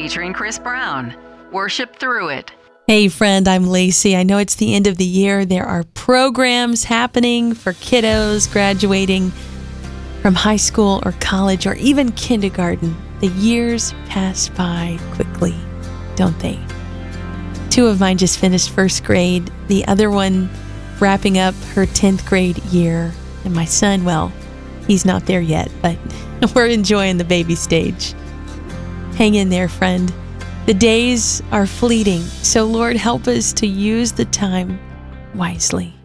featuring Chris Brown. Worship through it. Hey friend, I'm Lacey. I know it's the end of the year. There are programs happening for kiddos graduating from high school or college or even kindergarten. The years pass by quickly, don't they? 2 of mine just finished first grade. The other one wrapping up her 10th grade year. And my son, well, he's not there yet, but we're enjoying the baby stage. Hang in there, friend. The days are fleeting, so Lord, help us to use the time wisely.